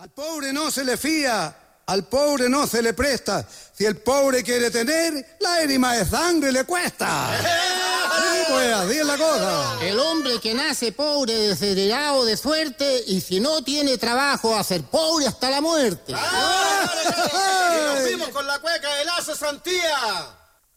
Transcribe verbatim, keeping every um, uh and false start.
Al pobre no se le fía, al pobre no se le presta. Si el pobre quiere tener, lágrima de sangre le cuesta. Sí, pues, así es la cosa. El hombre que nace pobre, desheredado de suerte, y si no tiene trabajo, a ser pobre hasta la muerte. ¡Ah! Y nos fuimos con la cueca de Lazo Santía.